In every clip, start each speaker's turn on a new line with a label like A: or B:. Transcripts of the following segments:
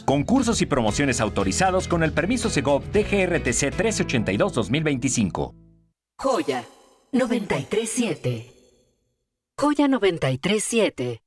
A: Concursos y promociones autorizados con el permiso Segov DGRTC 1382-2025.
B: Joya 93.7. Joya 93.7.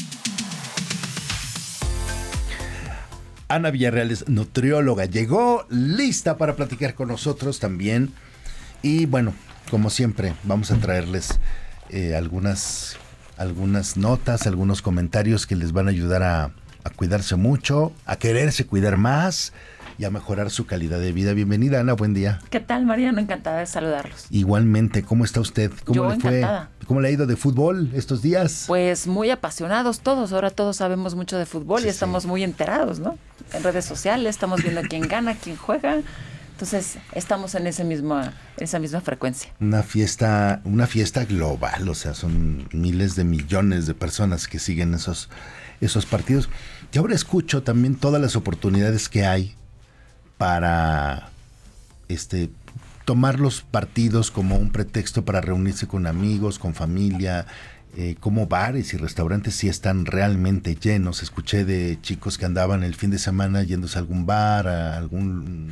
C: Ana Villarreal es nutrióloga, llegó lista para platicar con nosotros también. Y bueno, como siempre, vamos a traerles algunas notas, algunos comentarios que les van a ayudar a cuidarse mucho, a quererse cuidar más y a mejorar su calidad de vida. Bienvenida, Ana, buen día.
D: ¿Qué tal, Mariano? Encantada de saludarlos.
C: Igualmente, ¿cómo está usted? ¿Cómo
D: Yo
C: le fue?
D: encantada.
C: ¿Cómo le ha ido de fútbol estos días?
D: Pues muy apasionados todos, ahora todos sabemos mucho de fútbol y estamos muy enterados, ¿no? En redes sociales estamos viendo quién gana, quién juega. Entonces, estamos en esa misma frecuencia.
C: Una fiesta global, o sea, son miles de millones de personas que siguen esos partidos. Y ahora escucho también todas las oportunidades que hay para tomar los partidos como un pretexto para reunirse con amigos, con familia, como bares y restaurantes sí están realmente llenos. Escuché de chicos que andaban el fin de semana yéndose a algún bar, a algún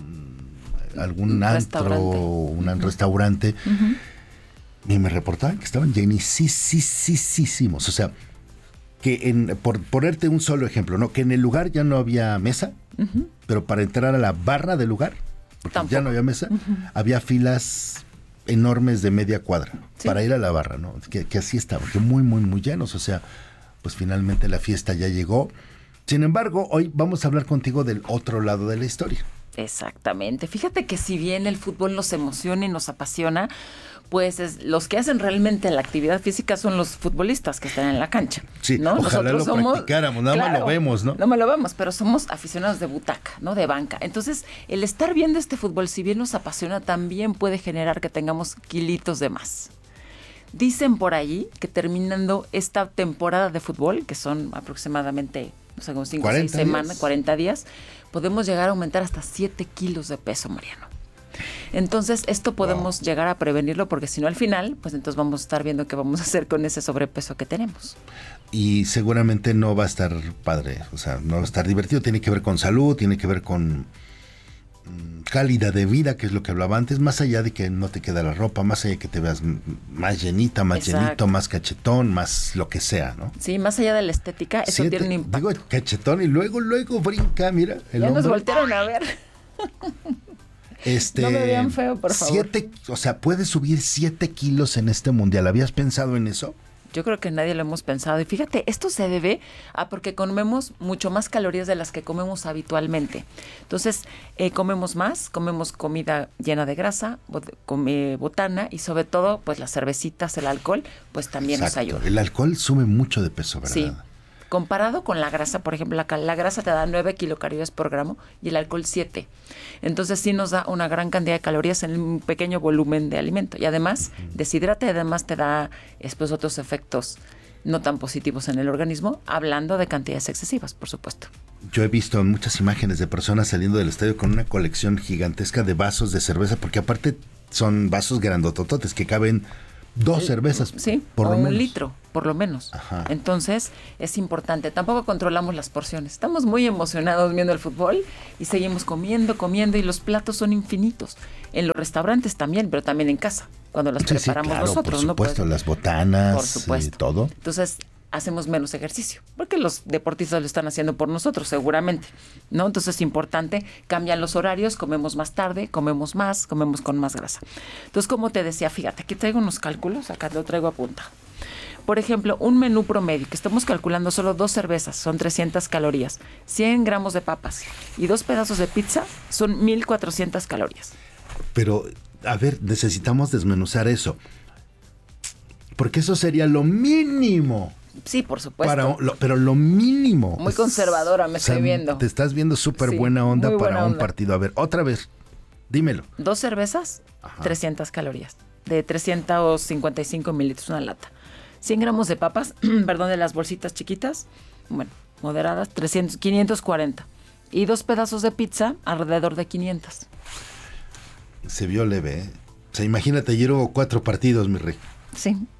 C: antro, un restaurante, y me reportaban que estaban llenísimos. O sea, que por ponerte un solo ejemplo, ¿no? Que en el lugar ya no había mesa, pero para entrar a la barra del lugar, porque tampoco. Ya no había mesa, había filas enormes de media cuadra para ir a la barra, ¿no? Que así estaban, que muy, muy, muy llenos. O sea, pues finalmente la fiesta ya llegó. Sin embargo, hoy vamos a hablar contigo del otro lado de la historia.
D: Exactamente. Fíjate que si bien el fútbol nos emociona y nos apasiona, pues los que hacen realmente la actividad física son los futbolistas que están en la cancha.
C: Sí,
D: ¿no?
C: Ojalá
D: nosotros
C: lo practicáramos, nada más lo vemos, ¿no?
D: No me lo vemos, pero somos aficionados de butaca, ¿no? De banca. Entonces, el estar viendo este fútbol, si bien nos apasiona, también puede generar que tengamos kilitos de más. Dicen por ahí que terminando esta temporada de fútbol, que son aproximadamente, no sé, como 5 o 6 semanas, 40 días, podemos llegar a aumentar hasta 7 kilos de peso, Mariano. Entonces, esto podemos llegar a prevenirlo porque si no al final, pues entonces vamos a estar viendo qué vamos a hacer con ese sobrepeso que tenemos.
C: Y seguramente no va a estar padre, o sea, no va a estar divertido, tiene que ver con salud, tiene que ver con calidad de vida, que es lo que hablaba antes, más allá de que no te queda la ropa, más allá de que te veas más llenita, más llenito, más cachetón, más lo que sea, ¿no?
D: Sí, más allá de la estética, eso tiene un impacto.
C: Digo cachetón y luego brinca, mira.
D: Ya nos voltearon a ver. No me vean feo, por favor.
C: O sea, puedes subir 7 kilos en este mundial. ¿Habías pensado en eso?
D: Yo creo que nadie lo hemos pensado. Y fíjate, esto se debe a porque comemos mucho más calorías de las que comemos habitualmente. Entonces, comemos más, comemos comida llena de grasa, botana y sobre todo, pues las cervecitas, el alcohol, pues también nos ayuda.
C: El alcohol sube mucho de peso, ¿verdad?
D: Sí. Comparado con la grasa, por ejemplo, la grasa te da 9 kilocalorías por gramo y el alcohol 7. Entonces sí nos da una gran cantidad de calorías en un pequeño volumen de alimento. Y además deshidrata y además te da después otros efectos no tan positivos en el organismo, hablando de cantidades excesivas, por supuesto.
C: Yo he visto muchas imágenes de personas saliendo del estadio con una colección gigantesca de vasos de cerveza, porque aparte son vasos grandotototes que caben 2 cervezas,
D: sí,
C: por lo menos.
D: 1 litro, por lo menos.
C: Ajá.
D: Entonces, es importante. Tampoco controlamos las porciones. Estamos muy emocionados viendo el fútbol y seguimos comiendo y los platos son infinitos. En los restaurantes también, pero también en casa, cuando las preparamos
C: claro,
D: nosotros.
C: Por supuesto,
D: ¿no?
C: Las botanas,
D: por supuesto.
C: Todo.
D: Entonces, hacemos menos ejercicio, porque los deportistas lo están haciendo por nosotros, seguramente, ¿no? Entonces es importante, cambian los horarios, comemos más tarde, comemos más, comemos con más grasa. Entonces, como te decía, fíjate, aquí traigo unos cálculos, acá lo traigo apuntado. Por ejemplo, un menú promedio, que estamos calculando solo 2 cervezas, son 300 calorías, 100 gramos de papas y 2 pedazos de pizza, son 1,400 calorías.
C: Pero, a ver, necesitamos desmenuzar eso, porque eso sería lo mínimo.
D: Sí, por supuesto.
C: Pero lo mínimo.
D: Muy conservadora me estoy viendo.
C: Te estás viendo súper buena onda para un partido. A ver, otra vez, dímelo.
D: 2 cervezas, 300 calorías. De 355 mililitros, una lata. 100 gramos de papas, perdón, de las bolsitas chiquitas, bueno, moderadas, 540. Y 2 pedazos de pizza, alrededor de 500.
C: Se vio leve, ¿eh? O sea, imagínate, ayer hubo 4 partidos, mi rey.
D: Sí.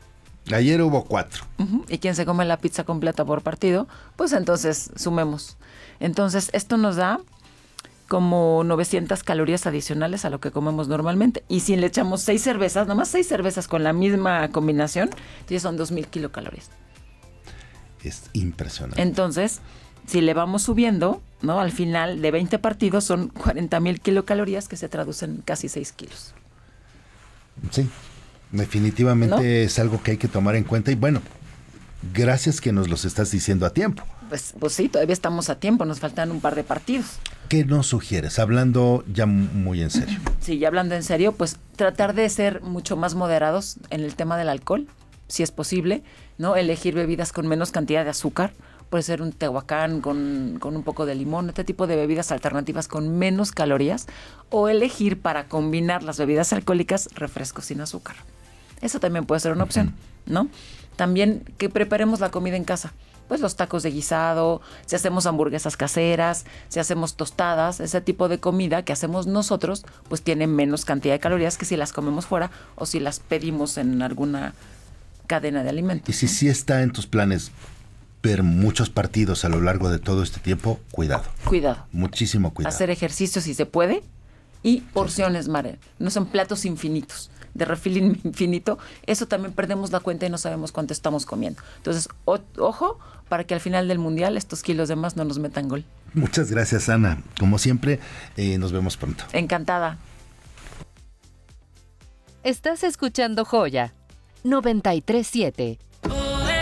C: Ayer hubo 4.
D: Y quien se come la pizza completa por partido, pues entonces sumemos. Entonces esto nos da como 900 calorías adicionales a lo que comemos normalmente. Y si le echamos 6 cervezas, nomás 6 cervezas con la misma combinación, entonces son 2,000 kilocalorías.
C: Es impresionante.
D: Entonces, si le vamos subiendo, ¿no? Al final de 20 partidos son 40,000 kilocalorías que se traducen en casi 6 kilos.
C: Sí, definitivamente, ¿no? Es algo que hay que tomar en cuenta y bueno, gracias que nos los estás diciendo a tiempo.
D: Pues sí, todavía estamos a tiempo, nos faltan un par de partidos.
C: ¿Qué nos sugieres? Hablando ya muy en serio.
D: Sí, ya hablando en serio, pues tratar de ser mucho más moderados en el tema del alcohol, si es posible, ¿no? Elegir bebidas con menos cantidad de azúcar, puede ser un tehuacán con un poco de limón, este tipo de bebidas alternativas con menos calorías, o elegir para combinar las bebidas alcohólicas refrescos sin azúcar. Eso también puede ser una opción, ¿no? También que preparemos la comida en casa. Pues los tacos de guisado, si hacemos hamburguesas caseras, si hacemos tostadas, ese tipo de comida que hacemos nosotros, pues tiene menos cantidad de calorías que si las comemos fuera o si las pedimos en alguna cadena de alimentos.
C: Y si sí está en tus planes ver muchos partidos a lo largo de todo este tiempo, cuidado.
D: Cuidado.
C: Muchísimo cuidado.
D: Hacer ejercicio si se puede y porciones, Mare. No son platos infinitos, de refil infinito. Eso también perdemos la cuenta y no sabemos cuánto estamos comiendo. Entonces, ojo, para que al final del mundial estos kilos de más no nos metan gol.
C: Muchas gracias, Ana. Como siempre, nos vemos pronto.
D: Encantada.
B: Estás escuchando Joya 93.7.